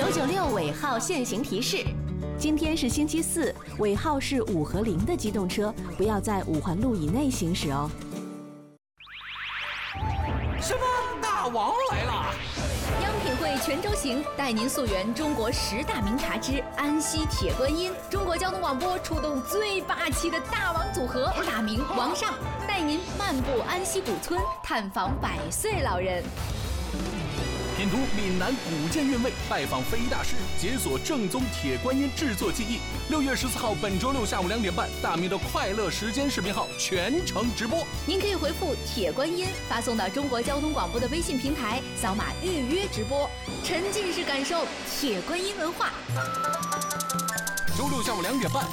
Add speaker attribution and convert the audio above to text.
Speaker 1: 996尾号限行提示：今天是星期四，尾号是5和0的机动车不要在5环路以内行驶哦。
Speaker 2: 什么？大王来了！
Speaker 3: 央品汇全州行带您溯源中国10大名茶之安溪铁观音。中国交通广播出动最霸气的大王组合，大明王上带您漫步安溪古村，探访100岁老人。
Speaker 2: 品读闽南古建韵味，拜访非遗大师，解锁正宗铁观音制作技艺。6月14号，本周六下午2点半，大明的快乐时间视频号全程直播。您可以回复铁观音发送到中国交通广播的微信平台，扫码预约直播，沉浸式感受铁观音文化。周六下午2点半，